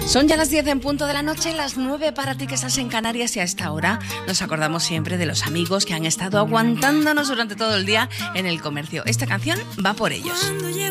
Son ya las 10 en punto de la noche, las 9 para ti que estás en Canarias, y a esta hora nos acordamos siempre de los amigos que han estado aguantándonos durante todo el día en el comercio. Esta canción va por ellos.